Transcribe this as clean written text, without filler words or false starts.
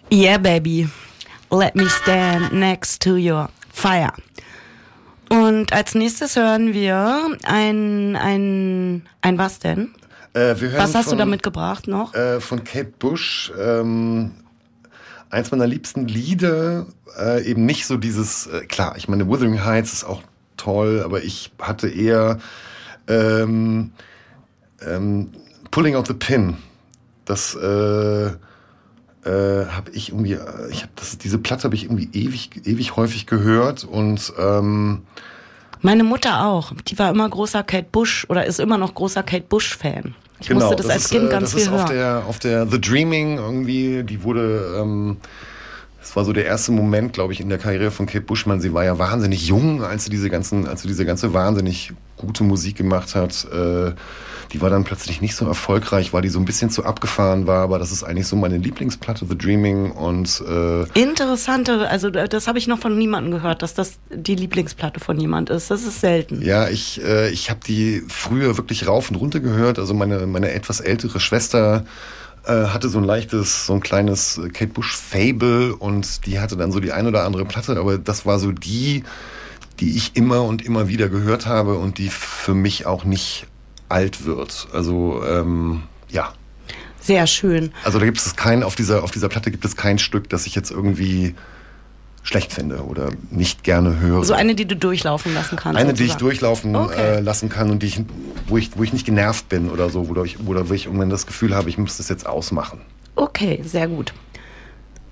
Yeah, baby. Let me stand next to your fire. Und als nächstes hören wir ein was denn? Was hast du da mitgebracht noch? Von Kate Bush. Eins meiner liebsten Lieder. Eben nicht so dieses, klar, ich meine, Wuthering Heights ist auch toll, aber ich hatte eher Pulling Out the Pin. Das habe ich irgendwie, diese Platte habe ich irgendwie ewig häufig gehört und meine Mutter auch. Die war immer großer Kate Bush oder ist immer noch großer Kate Bush-Fan. Ich musste das als Kind ganz viel hören. Das ist auf der The Dreaming irgendwie, die wurde, das war so der erste Moment, glaube ich, in der Karriere von Kate Bush. Sie war ja wahnsinnig jung, als sie diese ganze wahnsinnig gute Musik gemacht hat. Die war dann plötzlich nicht so erfolgreich, weil die so ein bisschen zu abgefahren war, aber das ist eigentlich so meine Lieblingsplatte, The Dreaming. Und interessante, also das habe ich noch von niemandem gehört, dass das die Lieblingsplatte von jemand ist. Das ist selten. Ja, ich habe die früher wirklich rauf und runter gehört. Also meine etwas ältere Schwester hatte so ein kleines Kate Bush Fable und die hatte dann so die ein oder andere Platte, aber das war so die ich immer und immer wieder gehört habe und die für mich auch nicht alt wird. Also, ja. Sehr schön. Also da gibt es auf dieser Platte gibt es kein Stück, das ich jetzt irgendwie schlecht finde oder nicht gerne höre. So eine, die du durchlaufen lassen kannst? Eine, die ich durchlaufen lassen kann und wo ich nicht genervt bin oder so, wo ich irgendwann das Gefühl habe, ich muss das jetzt ausmachen. Okay, sehr gut.